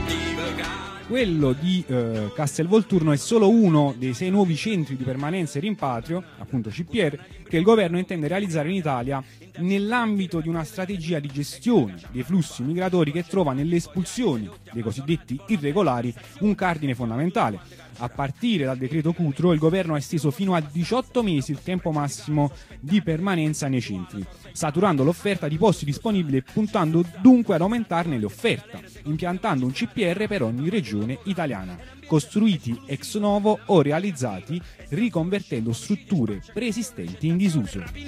Quello di Castelvolturno è solo uno dei 6 nuovi centri di permanenza e rimpatrio, appunto CPR, che il governo intende realizzare in Italia nell'ambito di una strategia di gestione dei flussi migratori che trova nelle espulsioni dei cosiddetti irregolari un cardine fondamentale. A partire dal decreto Cutro, il governo ha esteso fino a 18 mesi il tempo massimo di permanenza nei centri, saturando l'offerta di posti disponibili e puntando dunque ad aumentarne l'offerta, impiantando un CPR per ogni regione italiana, costruiti ex novo o realizzati riconvertendo strutture preesistenti in disuso.